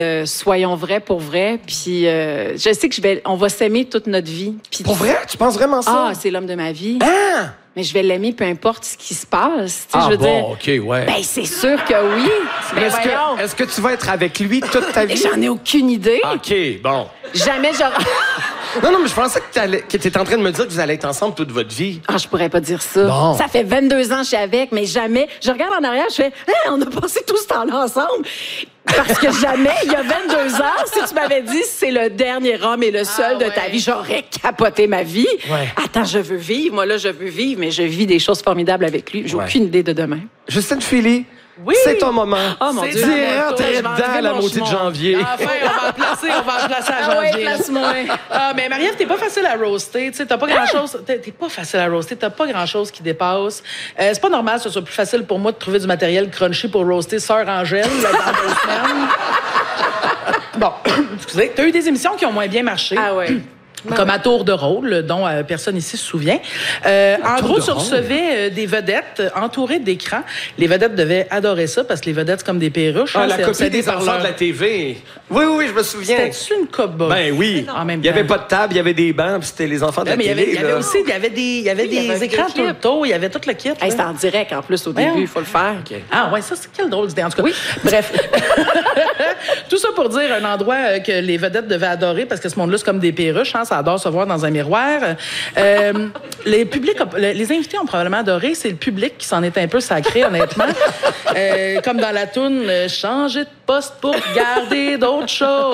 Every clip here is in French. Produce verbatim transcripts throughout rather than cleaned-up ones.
Euh, soyons vrais pour vrai. Puis euh, je sais que je vais, on va s'aimer toute notre vie. Puis, pour vrai? Tu penses vraiment ça? Ah, c'est l'homme de ma vie. Ah! Mais je vais l'aimer peu importe ce qui se passe. Ah je veux bon, dire, OK, ouais. ben c'est sûr que oui. Ben, est-ce, voyons. que, est-ce que tu vas être avec lui toute ta vie? J'en ai aucune idée. OK, bon. Jamais j'aurais... Non, non, mais je pensais que tu étais en train de me dire que vous allez être ensemble toute votre vie. Ah, je pourrais pas dire ça. Bon. Ça fait vingt-deux ans que je suis avec, mais jamais... Je regarde en arrière, je fais hein, on a passé tout ce temps-là ensemble. Parce que jamais, il y a vingt-deux ans, si tu m'avais dit c'est le dernier homme et le seul ah, de ta ouais. vie, j'aurais capoté ma vie. Ouais. Attends, je veux vivre. Moi, là, je veux vivre, mais je vis des choses formidables avec lui. J'ai ouais. aucune idée de demain. Justine Philly, oui. c'est ton moment. Oh mon c'est Dieu. Direct dedans la maudite janvier. Enfin, on va en placer, on va en placer à janvier. Ah oui, place-moi. Ah, mais Marie-Ève, t'es pas facile à roaster. Tu sais, t'as pas grand-chose... T'es, t'es pas facile à roaster. T'as pas grand-chose qui dépasse. Euh, c'est pas normal que ce soit plus facile pour moi de trouver du matériel crunchy pour roaster Sœur Angèle là, dans deux semaines. Bon, excusez. T'as eu des émissions qui ont moins bien marché. Ah ouais. Comme à tour de rôle, dont euh, personne ici se souvient. Euh, en gros, tu recevais euh, des vedettes entourées d'écrans. Les vedettes devaient adorer ça parce que les vedettes, c'est comme des perruches. Ah, hein, la c'est copie des par enfants leur... de la T V. Oui, oui, oui, je me souviens. C'était-tu une cobosse? Ben oui. En même il n'y avait temps. pas de table, il y avait des bancs, puis c'était les enfants de la mais télé. Il y avait, il y avait aussi il y avait des, il y avait oui, des il y avait écrans tout le tour, il y avait tout le kit. Hey, c'était en direct, en plus, au ouais, début, il faut le faire. Okay. Ah ouais, ça, c'est quelle drôle d'idée. En tout cas, oui. Bref. Tout ça pour dire un endroit que les vedettes devaient adorer parce que ce monde-là, c'est comme des perruches, hein, ça adore se voir dans un miroir. Euh, les, publics, les invités ont probablement adoré. C'est le public qui s'en est un peu sacré, honnêtement. Euh, comme dans la toune « Changer de poste pour garder d'autres choses ».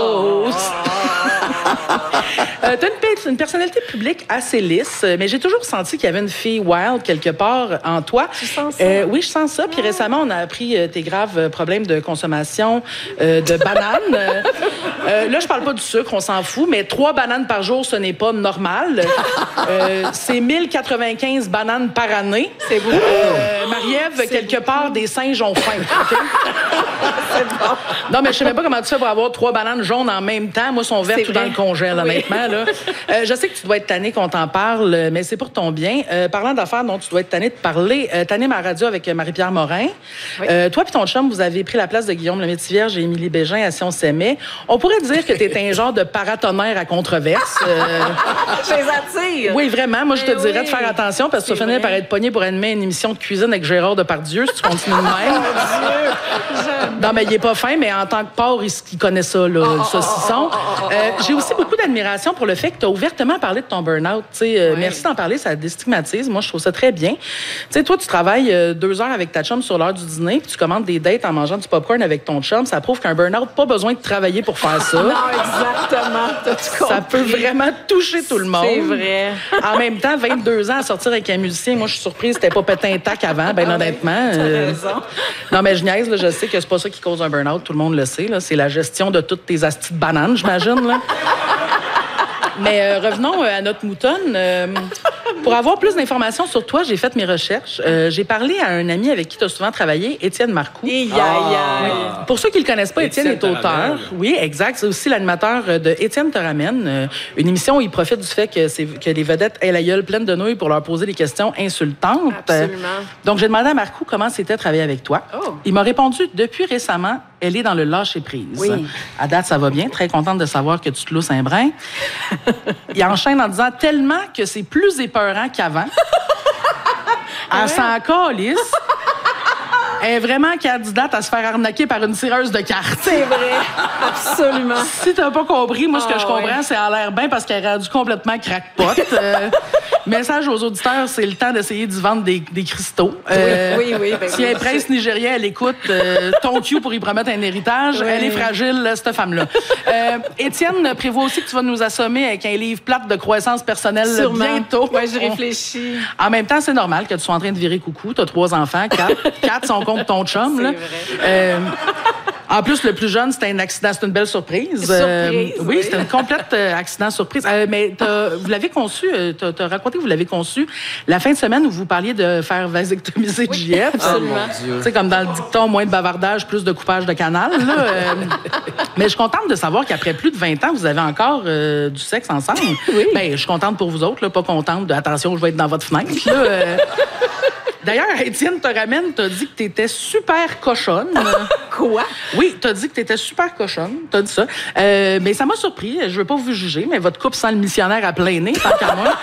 euh, T'as une, une personnalité publique assez lisse, mais j'ai toujours senti qu'il y avait une fille wild quelque part en toi. Tu sens ça? Euh, oui, je sens ça. Puis récemment, on a appris euh, tes graves problèmes de consommation euh, de bananes. euh, là, je parle pas du sucre, on s'en fout, mais trois bananes par jour, ce n'est pas normal. Euh, c'est mille quatre-vingt-quinze bananes par année. C'est beaucoup. Euh, Marie-Ève, quelque beaucoup. part, des singes ont faim. Okay? C'est bon. Non, mais je sais même pas comment tu fais pour avoir trois bananes jaunes en même temps. Moi, sont vertes tout dans le congèle, oui. honnêtement. Là. Euh, je sais que tu dois être tanné qu'on t'en parle, mais c'est pour ton bien. Euh, parlant d'affaires dont tu dois être tanné de parler, euh, tanné ma radio avec Marie-Pierre Morin. Oui. Euh, toi puis ton chum, vous avez pris la place de Guillaume Lemaitre-Vierge et Émilie Bégin à Si on s'aimait. On pourrait dire que t'es un genre de paratonnerre à controverse. Euh... Je les attire. Oui, vraiment. Moi, je te mais dirais oui. de faire attention parce que tu vas finir par être pogné pour animer une émission de cuisine avec Gérard Depardieu si tu continues de même. Non, mais il est pas fin, mais en tant que porc, il, il connaît ça, là, oh, le saucisson. Oh, oh, oh, oh, euh, j'ai aussi beaucoup d'admiration pour le fait que tu as ouvertement parlé de ton burn-out. Euh, oui. Merci d'en parler, ça déstigmatise. Moi, je trouve ça très bien. Tu sais, toi, tu travailles euh, deux heures avec ta chum sur l'heure du dîner, puis tu commandes des dates en mangeant du popcorn avec ton chum. Ça prouve qu'un burn-out, pas besoin de travailler pour faire ça. Non, exactement. Ça peut vraiment toucher tout le monde. C'est vrai. En même temps, vingt-deux ans à sortir avec un musicien, moi, je suis surprise, c'était pas pété un tac avant, ben honnêtement. T'as euh... raison. Non, mais je niaise, là, je sais que c'est pas ça qui cause un burn-out, tout le monde le sait. Là. C'est la gestion de toutes tes astis de bananes, j'imagine. Là. Mais euh, revenons euh, à notre moutonne. Euh, pour avoir plus d'informations sur toi, j'ai fait mes recherches. Euh, j'ai parlé à un ami avec qui tu as souvent travaillé, Étienne Marcoux. Aïe, aïe, aïe. Ah. Pour ceux qui ne le connaissent pas, Étienne, Étienne est auteur. Oui, exact. C'est aussi l'animateur de Étienne te ramène, euh, une émission où il profite du fait que, c'est, que les vedettes aient la gueule pleine de nouilles pour leur poser des questions insultantes. Absolument. Donc, j'ai demandé à Marcoux comment c'était de travailler avec toi. Oh. Il m'a répondu, depuis récemment, elle est dans le lâcher-prise. Oui. À date, ça va bien. Très contente de savoir que tu te lousses un brin. Il enchaîne en disant tellement que c'est plus épeurant qu'avant. Elle s'en calisse. Elle est vraiment candidate à se faire arnaquer par une tireuse de cartes. C'est vrai, absolument. Si t'as pas compris, moi, ce que ah, je comprends, ouais. c'est à l'air bien parce qu'elle est rendue complètement crackpot. Euh, message aux auditeurs, c'est le temps d'essayer d'y vendre des, des cristaux. Euh, oui, oui, oui. Ben, si oui, un prince nigérien, elle écoute euh, ton cue pour y promettre un héritage, oui. Elle est fragile, cette femme-là. Euh, Étienne prévoit aussi que tu vas nous assommer avec un livre plate de croissance personnelle Sûrement. bientôt. Oui, je réfléchis. En même temps, c'est normal que tu sois en train de virer coucou. T'as trois enfants, quatre. Quatre sont contre ton chum. Là. Euh, en plus, le plus jeune, c'était un accident. C'est une belle surprise. Surprise, euh, oui. Oui, c'était une complète euh, accident surprise. Euh, mais vous l'avez conçu, euh, tu as raconté que vous l'avez conçu la fin de semaine où vous parliez de faire vasectomiser oui, J F. Absolument. Tu sais, comme dans le dicton, moins de bavardage, plus de coupage de canal. Là, euh, mais je suis contente de savoir qu'après plus de vingt ans, vous avez encore euh, du sexe ensemble. Oui. Ben, je suis contente pour vous autres, là, pas contente de « attention, je vais être dans votre fenêtre ». Là, euh, D'ailleurs, Étienne te ramène, t'as dit que t'étais super cochonne. Quoi? Oui, t'as dit que t'étais super cochonne. T'as dit ça. Euh, mais ça m'a surpris. Je veux pas vous juger, mais votre couple sent le missionnaire à plein nez, tant qu'à moi.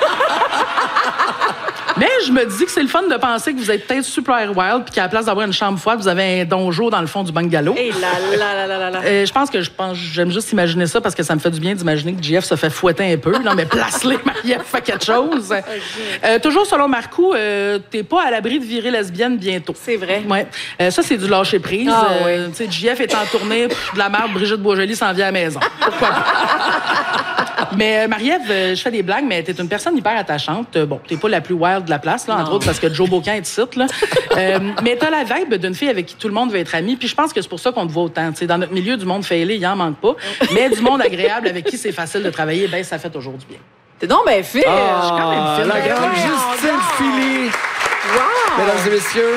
Mais je me dis que c'est le fun de penser que vous êtes peut-être super wild puis qu'à la place d'avoir une chambre froide, vous avez un donjon dans le fond du bungalow. Et là, là, là, là, là. Euh, je pense que je pense, j'aime juste imaginer ça parce que ça me fait du bien d'imaginer que J F se fait fouetter un peu. Non, mais place-les, Marie-Ève fait quelque chose. Euh, toujours selon Marcoux, euh, t'es pas à l'abri de virer lesbienne bientôt. C'est vrai. Ouais. Euh, ça, c'est du lâcher prise. Ah, euh, oui. Tu sais, J F est en tournée, pff, de la merde, Brigitte Boisjoli s'en vient à la maison. Pourquoi pas? Mais euh, Marie-Ève, euh, je fais des blagues, mais t'es une personne hyper attachante. Euh, bon, t'es pas la plus wild de la place, là, entre Non. autres, parce que Joe Bocan est ici, là. Euh, mais t'as la vibe d'une fille avec qui tout le monde veut être ami. Puis je pense que c'est pour ça qu'on te voit autant. T'sais, dans notre milieu, du monde failé, il en manque pas. Mais du monde agréable avec qui c'est facile de travailler, ben ça fait toujours du bien. T'es donc bien fait. Ah, Je suis quand même fine. la Ben grande voyons Justine donc. Philly. Wow! Mesdames et messieurs.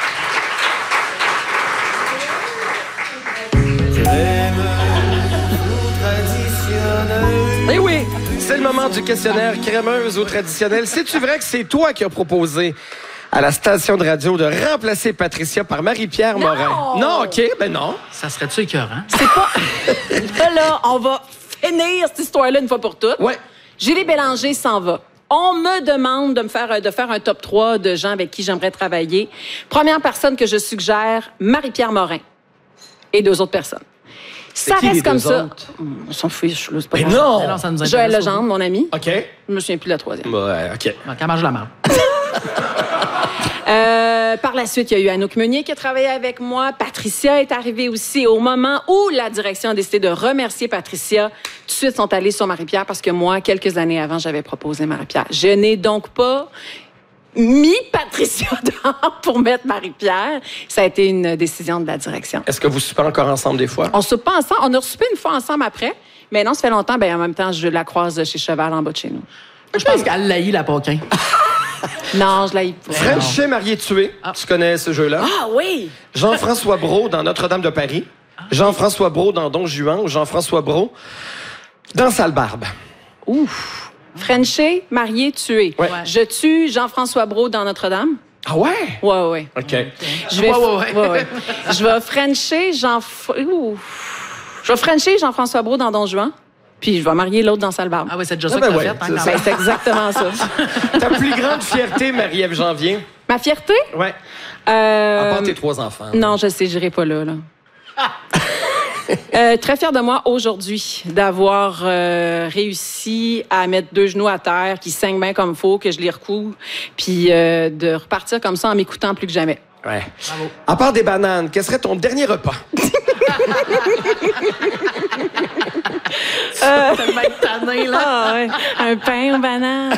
Eh oui, c'est le moment du questionnaire crémeuse ou traditionnelle. C'est-tu vrai que c'est toi qui as proposé à la station de radio de remplacer Patricia par Marie-Pierre Non! Morin? Non, OK, ben non. Ça serait-tu écœurant? C'est pas... Là, là, on va finir cette histoire-là une fois pour toutes. Ouais. Julie Bélanger s'en va. On me demande de me faire de faire un top trois de gens avec qui j'aimerais travailler. Première personne que je suggère, Marie-Pierre Morin. Et deux autres personnes. Ça qui, les reste comme deux ça. autres? On s'en fiche, là, c'est pas Mais grave. non! Mais non, ça nous intéresse Joël pas. Legendre, mon ami. OK. Je me souviens plus de la troisième. Ouais, OK. Donc, elle mange la merde. Euh, par la suite, il y a eu Anouk Meunier qui a travaillé avec moi. Patricia est arrivée aussi au moment où la direction a décidé de remercier Patricia. Tout de suite, ils sont allés sur Marie-Pierre parce que moi, quelques années avant, j'avais proposé Marie-Pierre. Je n'ai donc pas mis Patricia dehors pour mettre Marie-Pierre. Ça a été une décision de la direction. Est-ce que vous soupez encore ensemble des fois? On soupe pas ensemble. On a soupé une fois ensemble après. Mais non, ça fait longtemps. Ben, en même temps, je la croise chez Cheval en bas de chez nous. Je pense qu'elle l'haït, la Paquin. Non, je l'ai pas. Frenchet marié tué. Tu connais ce jeu-là? Ah oui! Jean-François Brault dans Notre-Dame de Paris. Jean-François Brault dans Don Juan ou Jean-François Brault dans Sale Barbe. Ouf! Frenché, marié, tué. Ouais. Je tue Jean-François Brault dans Notre-Dame. Ah ouais? Ouais, ouais. OK. Je vais, Ouais, ouais, ouais. ouais, ouais. Je vais Frencher Jean... Ouh. Je vais Frencher Jean-François Brault dans Don Juan, puis je vais marier l'autre dans Sale Barbe. Ah oui, c'est déjà Ah ça ben que t'as ouais, fait. Hein, c'est quand ça. Ben, c'est exactement ça. Ta plus grande fierté, Marie-Ève Janvier? Ma fierté? Ouais. Euh, À part tes trois enfants. Non, je sais, j'irai pas là. là. Euh, très fière de moi aujourd'hui d'avoir euh, réussi à mettre deux genoux à terre, qui saignent bien comme faut, que je les recoue, puis euh, de repartir comme ça en m'écoutant plus que jamais. Ouais. À part des bananes, quel serait ton dernier repas? Euh, tellement tanné, là. ah, ouais. Un pain aux bananes.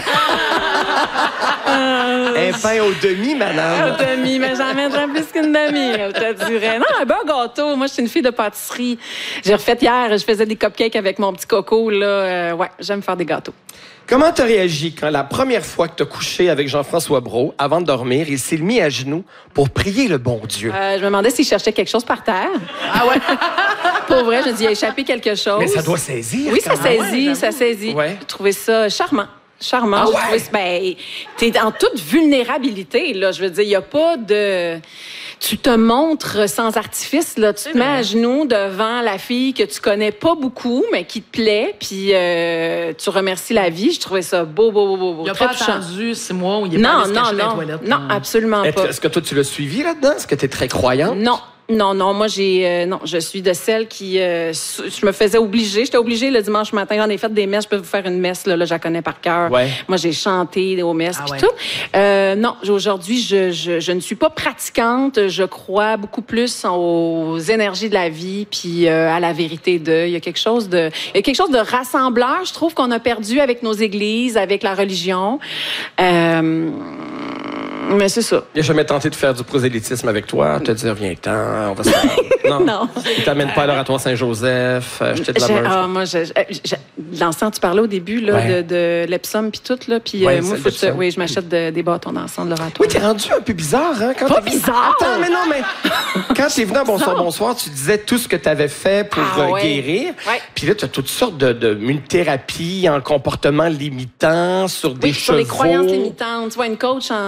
Euh, Un pain au demi, Un madame. demi, mais j'en mettrais plus qu'une demi, je te dirais. Non, un bon gâteau. Moi, je suis une fille de pâtisserie. J'ai refait hier, je faisais des cupcakes avec mon petit coco. Là. Euh, ouais, j'aime faire des gâteaux. Comment t'as réagi quand la première fois que t'as couché avec Jean-François Brault, avant de dormir, il s'est mis à genoux pour prier le bon Dieu? Euh, je me demandais s'il cherchait quelque chose par terre. Ah ouais? Pour vrai, je me dis, il a échappé quelque chose. Mais ça doit saisir. Oui, quand ça même. saisit, ouais, ça saisit. Ouais. J'ai trouvé ça charmant. Charmant. Ah J'ai ouais? trouvé ça- ben, t'es en toute vulnérabilité, là. Je veux dire, il n'y a pas de... Tu te montres sans artifice, là. Tu te mets à genoux devant la fille que tu connais pas beaucoup, mais qui te plaît, puis euh, tu remercies la vie. Je trouvais ça beau, beau, beau, beau, beau. Il a Très pas touchant. attendu six mois où il est pas Non, allé se non, cacher dans les non. toilettes. Non, absolument pas. Est-ce que toi, tu l'as suivi là-dedans? Est-ce que t'es très croyante? Non. Non, non, moi, j'ai. euh, non, je suis de celles qui. euh, su- je me faisais obliger. J'étais obligée le dimanche matin. J'en ai fait des messes. Je peux vous faire une messe, là, là je la connais par cœur. Ouais. Moi, j'ai chanté aux messes, Ah puis ouais. tout. Euh, non, aujourd'hui, je, je, je ne suis pas pratiquante. Je crois beaucoup plus aux énergies de la vie, puis euh, à la vérité d'eux. Il y a quelque chose de. Il y a quelque chose de rassembleur, je trouve, qu'on a perdu avec nos églises, avec la religion. Euh, mais c'est ça. Il a jamais tenté de faire du prosélytisme avec toi, te dire, viens-t'en, on va se faire. Non. Non. Il t'amène pas à l'oratoire Saint-Joseph, euh, jeter de la J'ai- merch. ah, moi, je, je- je- l'encens, tu parlais au début là, Ouais. de, de l'Epsom puis tout, là. Puis Ouais, euh, moi, c'est faut que je- l'Epsom. oui, je m'achète de- des bâtons d'encens de l'oratoire. Oui, t'es rendu un peu bizarre, hein? Quand Pas t'es- bizarre! Attends, mais non, mais quand t'es venu à Bonsoir, Bonsoir, tu disais tout ce que t'avais fait pour Ah, euh, ouais. guérir. Ouais. Puis là, t'as toutes sortes de, de une thérapie en comportement limitant, sur des Oui, chevaux. sur les croyances limitantes. Tu vois, une coach en, en,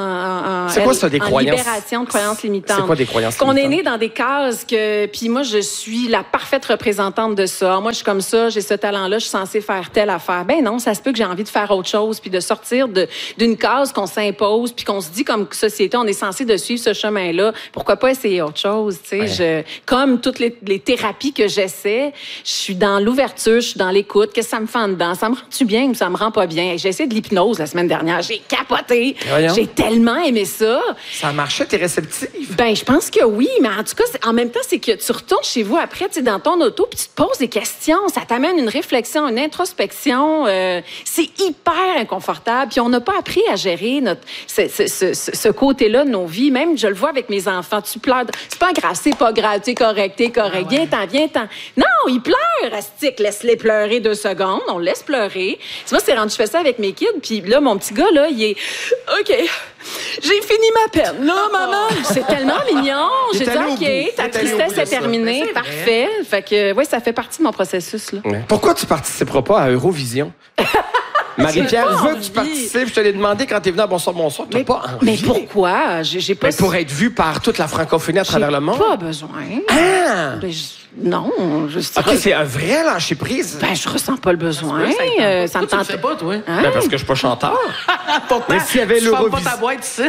en, c'est quoi ça, des en croyances? libération de croyances limitantes. C'est quoi des croyances Qu'on limitantes? est né dans des cases que... Puis moi, je suis la parfaite représentante de ça. Moi, je suis comme ça, j'ai ce talent-là, je suis censée faire telle affaire. Ben non, ça se peut que j'ai envie de faire autre chose, puis de sortir de, d'une case qu'on s'impose, puis qu'on se dit comme société, on est censé de suivre ce chemin-là. Pourquoi pas essayer autre chose, tu sais? Ouais. Je, comme toutes les, les thérapies que j'essaie, je suis dans l'ouverture, je suis dans l'écoute. Qu'est-ce que ça me fait en dedans? Ça me rend-tu bien ou ça me rend pas bien? J'ai essayé de l'hypnose la semaine dernière. J'ai capoté. Voyons. J'ai tellement aimé ça. Ça marchait, t'es réceptive? Ben, je pense que oui, mais en tout cas, c'est- en même temps, c'est que tu retournes chez vous après, tu sais, dans ton auto, puis tu te poses des questions. Ça t'amène une réflexion, une introspection. Euh, c'est hyper inconfortable. Puis on n'a pas appris à gérer notre ce, ce, ce, ce côté-là de nos vies. Même, je le vois avec mes enfants. Tu pleures. C'est pas grave, c'est pas grave, t'es correct, t'es correct. Viens, t'en, viens, t'en. Non, ils pleurent, Astic. Laisse-les pleurer deux secondes. On laisse pleurer. Tu vois, c'est rendu, je fais ça avec mes kids. Puis là, mon petit gars, là, il est OK. J'ai fini ma peine. Là, maman. C'est tellement mignon. Il J'ai est dit, allé au bout. OK, Il est ta allé au bout tristesse de est ça. terminée. Mais c'est Parfait. Fait que, oui, ça fait partie de mon processus, là. Ouais. Pourquoi tu participeras pas à Eurovision? Marie-Pierre J'ai pas veut que envie. tu participes. Je te l'ai demandé quand t'es venu à Bonsoir, Bonsoir. T'as Mais, pas envie. mais pourquoi? J'ai, j'ai pas... Mais pour être vu par toute la francophonie à travers le monde. Pas besoin. Ah! Ben, je- non, je OK, c'est un vrai lâcher-prise. Ben, je ressens pas le besoin. Ça, ça Euh, me ça me Pourquoi tu tente le fais pas, toi? Hein? Ben, parce que je suis pas chanteur. Pourtant, Mais s'il y avait tu fermes pas l'Eurovision- ta boîte ici.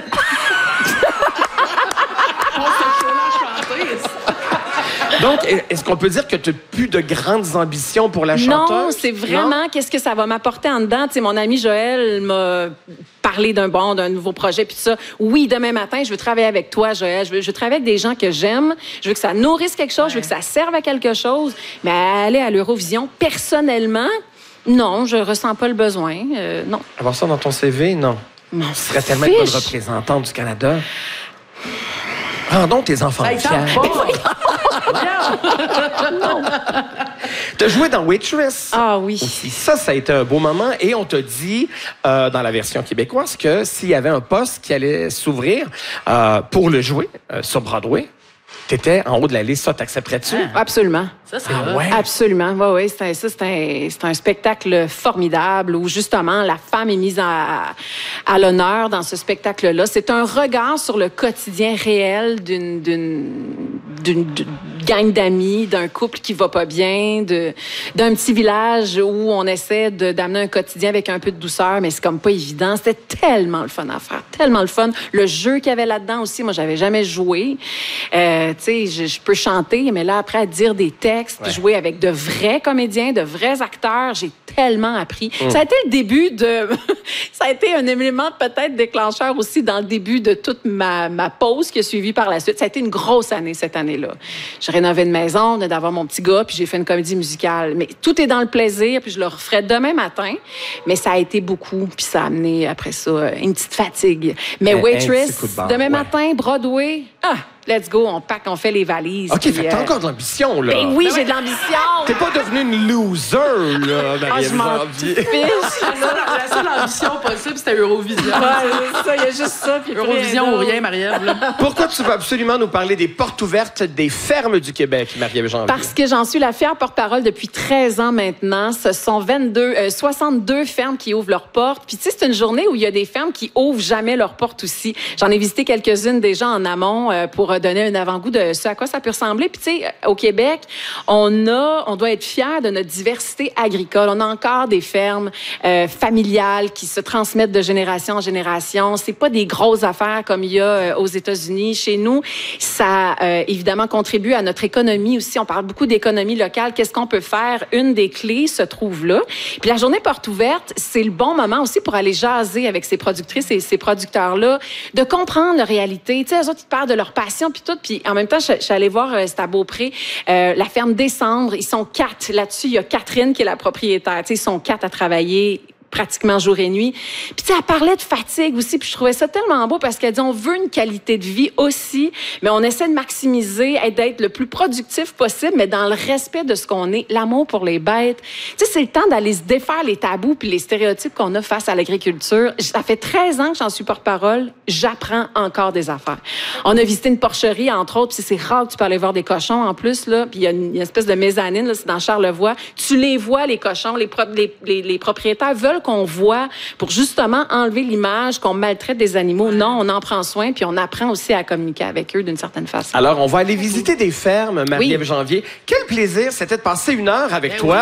On se show-là chanter. Donc, est-ce qu'on peut dire que tu n'as plus de grandes ambitions pour la chanteuse? Non, c'est vraiment qu'est-ce que ça va m'apporter en dedans. Tu sais, mon ami Joël m'a parlé d'un bon, d'un nouveau projet, puis tout ça. Oui, demain matin, je veux travailler avec toi, Joël. Je veux, je veux travailler avec des gens que j'aime. Je veux que ça nourrisse quelque chose. Je veux que ça serve à quelque chose. Mais aller à l'Eurovision, personnellement, non, je ressens pas le besoin. Euh, non. Avoir ça dans ton C V, non. M'en Tu serais tellement une bonne fiche. représentante du Canada. Rendons tes enfants Ça, il fiers. tente pas. Tu as joué dans Waitress. Ah oui. Aussi. Ça, ça a été un beau moment. Et on t'a dit, euh, dans la version québécoise, que s'il y avait un poste qui allait s'ouvrir euh, pour le jouer euh, sur Broadway, t'étais en haut de la liste. Ça, t'accepterais-tu? Absolument. Ça, c'est Ah hot. ouais? Absolument. Oui, oui. C'est un, ça, c'est un, c'est un spectacle formidable où, justement, la femme est mise à, à l'honneur dans ce spectacle-là. C'est un regard sur le quotidien réel d'une, d'une, d'une, d'une gang d'amis, d'un couple qui va pas bien, de, d'un petit village où on essaie de, d'amener un quotidien avec un peu de douceur, mais c'est comme pas évident. C'était tellement le fun à faire, tellement le fun. Le jeu qu'il y avait là-dedans aussi, moi, j'avais jamais joué. Euh, tu sais, je, je peux chanter, mais là, après, à dire des textes, Ouais. jouer avec de vrais comédiens, de vrais acteurs, j'ai tellement appris. Ça a été le début de... ça a été un élément peut-être déclencheur aussi dans le début de toute ma, ma pause qui a suivi par la suite. Ça a été une grosse année, cette année-là. J'ai rénové une maison, on venait d'avoir mon petit gars, puis j'ai fait une comédie musicale. Mais tout est dans le plaisir, puis je le referai demain matin. Mais ça a été beaucoup, puis ça a amené, après ça, une petite fatigue. Mais Un- un Waitress, petit coup de barre, demain ouais. matin, Broadway, ah, let's go, on pack, on fait les valises. OK, puis, fait que t'as euh, encore de l'ambition, là. Ben oui, j'ai de l'ambition. T'es pas devenue une loser, là, Ah, Marie-Ève je m'en Janvier. fiche. La seule, la seule ambition possible, c'était Eurovision. Ouais, c'est ça, il y a juste ça. puis Eurovision ou rien, Marie-Ève. là. Pourquoi tu veux absolument nous parler des portes ouvertes des fermes du Québec, Marie-Ève Janvier? Parce que j'en suis la fière porte-parole depuis treize ans maintenant. Ce sont vingt-deux, euh, soixante-deux fermes qui ouvrent leurs portes. Puis tu sais, c'est une journée où il y a des fermes qui ouvrent jamais leurs portes aussi. J'en ai visité quelques-unes déjà en amont euh, pour euh, donner un avant-goût de ce à quoi ça peut ressembler. Puis tu sais, euh, au Québec, on a, on doit être fiers de notre diversité agricole. On a encore des fermes euh, familiales qui se transmettent de génération en génération. C'est pas des grosses affaires comme il y a euh, aux États-Unis. Chez nous, ça euh, évidemment contribue à notre économie aussi. On parle beaucoup d'économie locale. Qu'est-ce qu'on peut faire? Une des clés se trouve là. Puis la journée porte ouverte, c'est le bon moment aussi pour aller jaser avec ces productrices et ces producteurs-là, de comprendre leur réalité. Tu sais, eux autres, ils parlent de leur passion puis tout. Puis en même temps, je, je suis allée voir, euh, c'est à Beaupré, euh, la ferme Décembre. Ils sont quatre là-dessus. Il y a Catherine qui est la propriétaire. Tu sais, ils sont quatre à travailler pratiquement jour et nuit. Puis tu sais, elle parlait de fatigue aussi, puis je trouvais ça tellement beau parce qu'elle dit on veut une qualité de vie aussi, mais on essaie de maximiser et d'être le plus productif possible, mais dans le respect de ce qu'on est, l'amour pour les bêtes. Tu sais, c'est le temps d'aller se défaire les tabous puis les stéréotypes qu'on a face à l'agriculture. Ça fait treize ans que j'en suis porte-parole, j'apprends encore des affaires. On a visité une porcherie, entre autres, puis c'est rare que tu peux aller voir des cochons en plus, là, puis il y a une, il y a une espèce de mezzanine, là, c'est dans Charlevoix. Tu les vois, les cochons, les, pro- les, les, les propriétaires veulent qu'on voit pour justement enlever l'image qu'on maltraite des animaux. Non, on en prend soin, puis on apprend aussi à communiquer avec eux d'une certaine façon. Alors, on va aller visiter des fermes, Marie-Ève Oui. Janvier. Quel plaisir c'était de passer une heure avec Ben toi.